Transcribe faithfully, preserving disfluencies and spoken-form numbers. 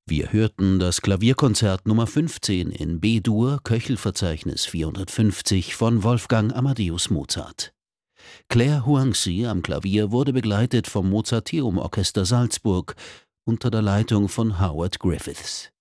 Wir hörten das Klavierkonzert Nummer fünfzehn in B-Dur, Köchelverzeichnis vierhundertfünfzig von Wolfgang Amadeus Mozart. Claire Huangzi am Klavier wurde begleitet vom Mozarteum Orchester Salzburg unter der Leitung von Howard Griffiths.